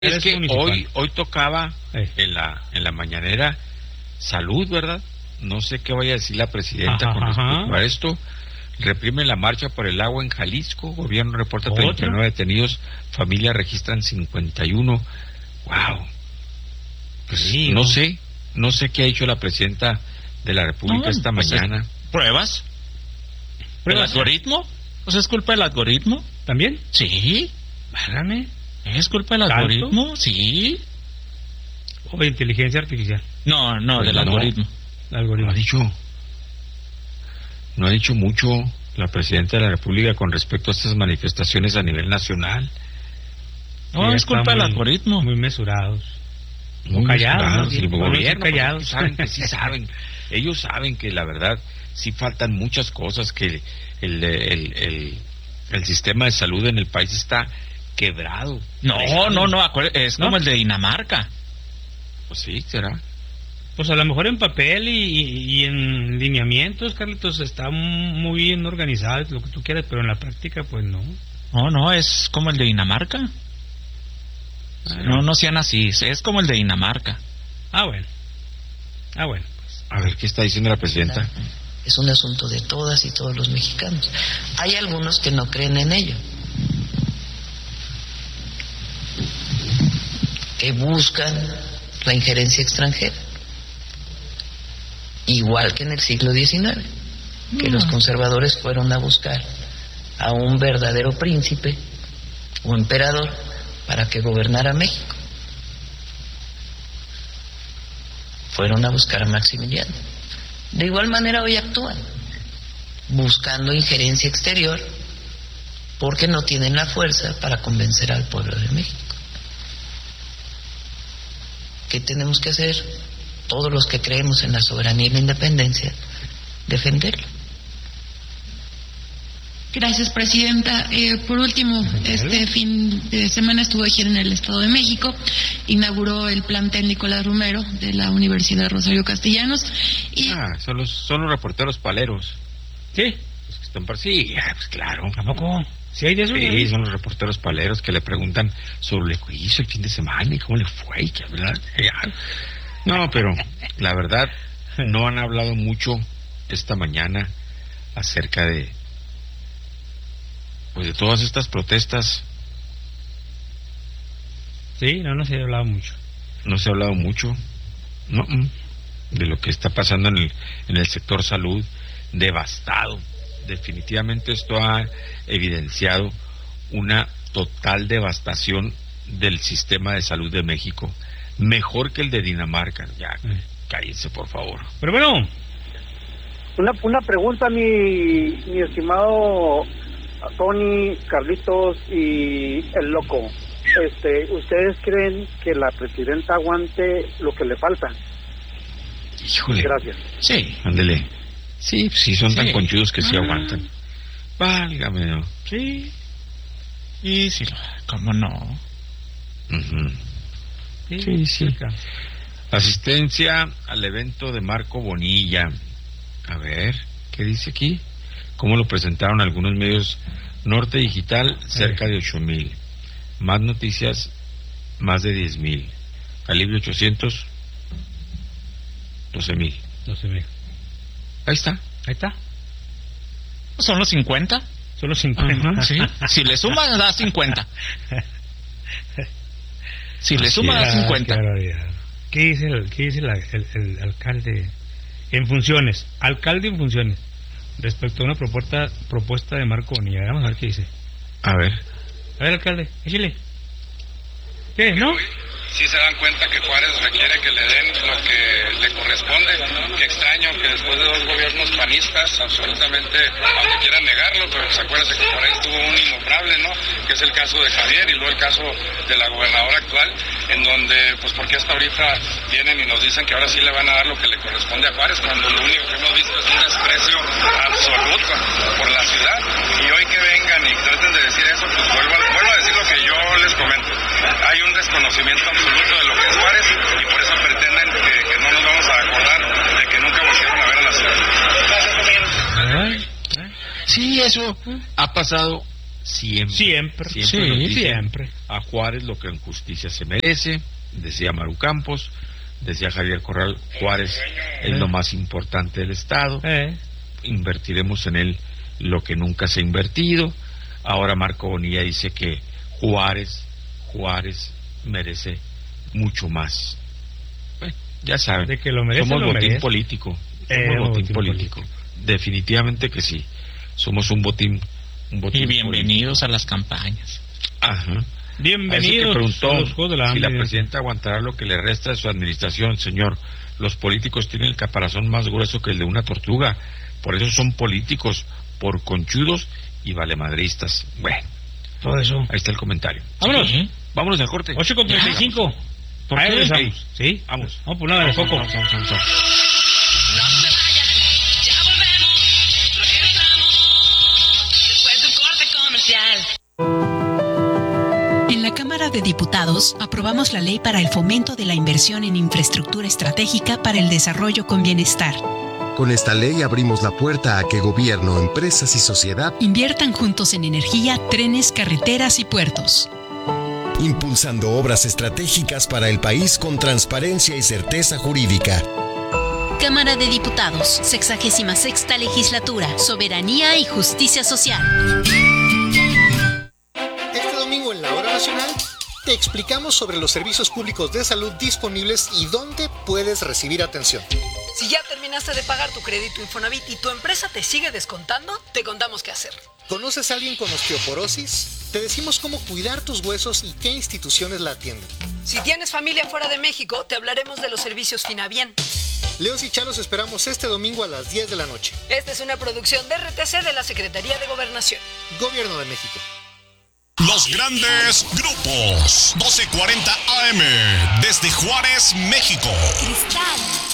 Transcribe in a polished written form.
Es que hoy tocaba en la mañanera salud, ¿verdad? No sé qué vaya a decir la presidenta con respecto a esto. Reprimen la marcha por el agua en Jalisco. Gobierno reporta 39 detenidos. Familias registran 51. Wow. Pues sí, no sé qué ha dicho la presidenta de la República esta mañana. ¿Pruebas? ¿El algoritmo? ¿Pues es culpa del algoritmo? ¿También? Sí. Válgame. ¿Es culpa del algoritmo? Sí. ¿O de inteligencia artificial? No, del algoritmo. No ha dicho mucho la presidenta de la República con respecto a estas manifestaciones a nivel nacional. No, es culpa del algoritmo. Muy mesurados. Muy callados. El gobierno, callados. Saben que sí saben. Ellos saben que la verdad sí faltan muchas cosas, que el sistema de salud en el país está quebrado. No, es como el de Dinamarca. Pues sí, será. Pues a lo mejor en papel y en lineamientos, Carlitos, está muy bien organizado, lo que tú quieras, pero en la práctica, pues no. No, es como el de Dinamarca. No sean así, es como el de Dinamarca. Bueno. Pues. A ver, ¿qué está diciendo la presidenta? Es un asunto de todas y todos los mexicanos. Hay algunos que no creen en ello, que buscan la injerencia extranjera, igual que en el siglo XIX, que los conservadores fueron a buscar a un verdadero príncipe o emperador para que gobernara México. Fueron a buscar a Maximiliano. De igual manera hoy actúan, buscando injerencia exterior, porque no tienen la fuerza para convencer al pueblo de México. ¿Qué tenemos que hacer? Todos los que creemos en la soberanía y la independencia, defenderla. Gracias, presidenta. Por último, este fin de semana estuvo aquí en el Estado de México, inauguró el plantel Nicolás Romero de la Universidad Rosario Castellanos. Son los reporteros paleros. ¿Sí? Los que están sí, pues claro. ¿Tampoco? ¿Sí hay de eso? Sí, son los reporteros paleros que le preguntan sobre lo que hizo el fin de semana y cómo le fue, y ¿verdad? No, pero la verdad no han hablado mucho esta mañana acerca de todas estas protestas. Sí, no se ha hablado mucho. No se ha hablado mucho, no, de lo que está pasando en el sector salud, devastado. Definitivamente esto ha evidenciado una total devastación del sistema de salud de México, mejor que el de Dinamarca. Ya, cállense, por favor. Pero bueno, una pregunta, mi estimado Tony, Carlitos y el Loco. ¿Ustedes creen que la presidenta aguante lo que le falta? Híjole. Gracias. Sí, ándele. Sí, son tan conchudos que sí aguantan. Válgame, ¿no? Sí. Y sí, ¿cómo no? Sí. Asistencia al evento de Marco Bonilla. A ver, ¿qué dice aquí? ¿Cómo lo presentaron algunos medios? Norte Digital, cerca de 8,000. Más Noticias, más de 10,000. Calibre 800, 12,000. 12,000. Ahí está. ¿Son los 50? Son los 50. Sí. Si le sumas, da 50. Si le sumas, da 50. ¿Qué dice el alcalde en funciones? Alcalde en funciones. Respecto a una propuesta de Marco Bonilla. Vamos a ver qué dice. A ver, alcalde, échale. ¿Qué, no? Sí se dan cuenta que Juárez requiere que le den lo que le corresponde. Qué extraño que después de 2 gobiernos panistas, absolutamente, aunque quieran negarlo, pero pues acuérdense que por ahí estuvo un innombrable, ¿no? Que es el caso de Javier y luego el caso de la gobernadora actual, en donde, pues porque hasta ahorita vienen y nos dicen que ahora sí le van a dar lo que le corresponde a Juárez, cuando lo único que hemos visto es un desprecio absoluto por la ciudad. Y hoy que vengan y traten de decir eso, pues vuelvo a decir lo que yo les comento. Hay un desconocimiento absoluto de lo que es Juárez y por eso pretenden que no nos vamos a acordar de que nunca volvieron a ver a la ciudad. Sí, eso ha pasado siempre Sí, nos dicen siempre. a Juárez lo que en justicia se merece. Decía Maru Campos, decía Javier Corral, Juárez es lo más importante del Estado. Invertiremos en él lo que nunca se ha invertido. Ahora Marco Bonilla dice que Juárez merece mucho más. Ya saben, de que lo merece, somos lo botín merece. político. Somos botín político. Definitivamente que sí. Somos un botín y bienvenidos político a las campañas. Ajá. Bienvenidos preguntó a los Juegos de la si Hambre. la presidenta aguantará lo que le resta de su administración. Señor, los políticos tienen el caparazón más grueso que el de una tortuga. Por eso son políticos, por conchudos y valemadristas. Bueno, todo eso. Ahí está el comentario. Vámonos. ¿Sí? Vámonos al corte. 8:35. ¿Por qué? Regresamos. Sí, vamos. Vamos por nada de foco. Vamos. En la Cámara de Diputados aprobamos la ley para el fomento de la inversión en infraestructura estratégica para el desarrollo con bienestar. Con esta ley abrimos la puerta a que gobierno, empresas y sociedad inviertan juntos en energía, trenes, carreteras y puertos. Impulsando obras estratégicas para el país con transparencia y certeza jurídica. Cámara de Diputados, 66ª Legislatura, Soberanía y Justicia Social. Este domingo en la Hora Nacional te explicamos sobre los servicios públicos de salud disponibles y dónde puedes recibir atención. Si ya terminaste de pagar tu crédito Infonavit y tu empresa te sigue descontando, te contamos qué hacer. ¿Conoces a alguien con osteoporosis? Te decimos cómo cuidar tus huesos y qué instituciones la atienden. Si tienes familia fuera de México, te hablaremos de los servicios Finabien. Leos y Chalos esperamos este domingo a las 10 de la noche. Esta es una producción de RTC de la Secretaría de Gobernación. Gobierno de México. Los grandes grupos. 1240 AM. Desde Juárez, México. Cristal.